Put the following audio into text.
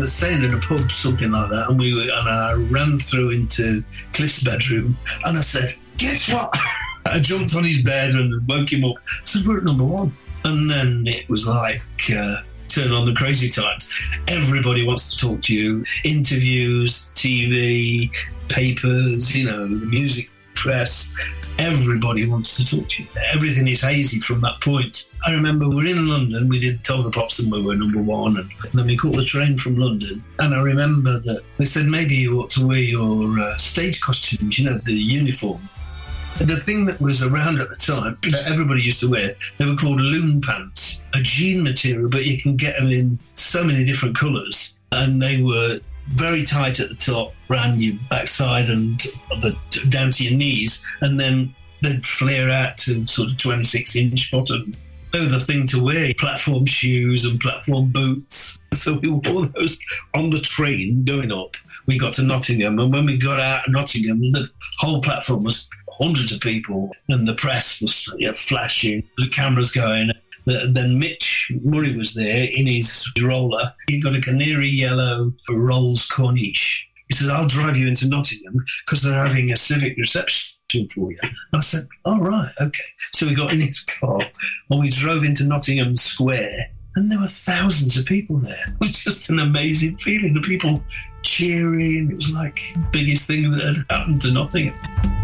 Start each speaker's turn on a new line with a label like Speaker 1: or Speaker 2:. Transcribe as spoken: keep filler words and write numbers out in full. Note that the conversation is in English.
Speaker 1: were staying in a pub, something like that, and we were, and I ran through into Cliff's bedroom, and I said, "Guess what?" I jumped on his bed and woke him up. I said, "We're at number one." And then it was like, uh, turn on the crazy times. Everybody wants to talk to you. Interviews, T V, papers, you know, the music press. Everybody wants to talk to you. Everything is hazy from that point. I remember we were in London, we did Tell the Pops and we were number one, and then we caught the train from London. And I remember that they said, maybe you ought to wear your uh, stage costumes, you know, the uniform. The thing that was around at the time that everybody used to wear, they were called loon pants, a jean material, but you can get them in so many different colours. And they were very tight at the top, around your backside and the, down to your knees, and then they'd flare out to sort of twenty-six inch bottoms. They were the thing to wear, platform shoes and platform boots. So we wore those on the train going up. We got to Nottingham, and when we got out of Nottingham, the whole platform was hundreds of people, and the press was you know, flashing, the cameras going. Then Mitch Murray was there in his roller. He got a canary yellow Rolls Corniche. He says, "I'll drive you into Nottingham because they're having a civic reception for you." And I said, "All right, okay." So we got in his car and we drove into Nottingham Square, and there were thousands of people there. It was just an amazing feeling. The people cheering. It was like the biggest thing that had happened to Nottingham.